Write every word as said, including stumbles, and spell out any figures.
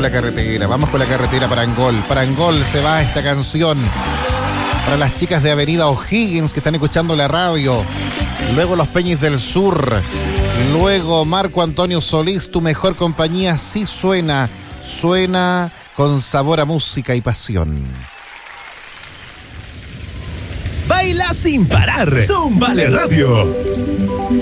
con la carretera, vamos con la carretera para Angol. Para Angol se va esta canción. Para las chicas de Avenida O'Higgins que están escuchando la radio. Luego los Peñis del Sur. Luego Marco Antonio Solís, Tu Mejor Compañía. Sí suena, suena con sabor a música y pasión. Baila sin parar. Zúmbale Radio.